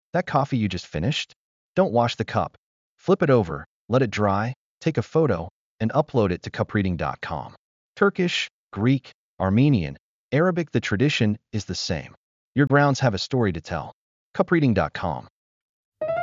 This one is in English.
That coffee you just finished? Don't wash the cup. Flip it over, let it dry, take a photo, and upload it to cupreading.com. Turkish, Greek, Armenian, Arabic, the tradition is the same. Your grounds have a story to tell. Cupreading.com.